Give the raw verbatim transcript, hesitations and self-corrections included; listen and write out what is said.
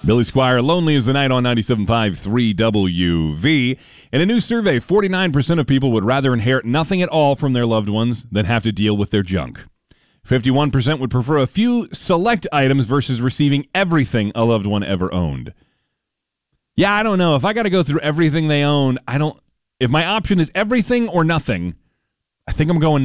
Billy Squire, Lonely is the Night on ninety-seven point five three W V. In a new survey, forty-nine percent of people would rather inherit nothing at all from their loved ones than have to deal with their junk. fifty-one percent would prefer a few select items versus receiving everything a loved one ever owned. Yeah, I don't know. If I got to go through everything they own, I don't. If my option is everything or nothing, I think I'm going